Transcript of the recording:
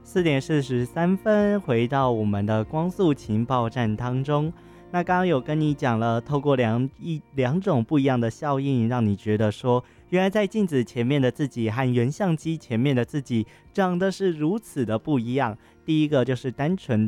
4:43，回到我们的光速情报站当中。那刚刚有跟你讲了，透过两种不一样的效应，让你觉得说，原来在镜子前面的自己和原相机前面的自己长得是如此的不一样。第一个就是单纯